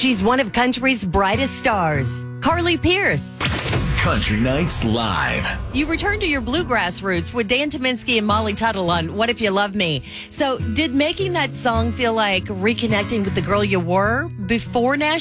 She's one of country's brightest stars, Carly Pierce. Country Nights Live. You return to your bluegrass roots with Dan Tominski and Molly Tuttle on What If You Love Me. So did making that song feel like reconnecting with the girl you were before Nashville?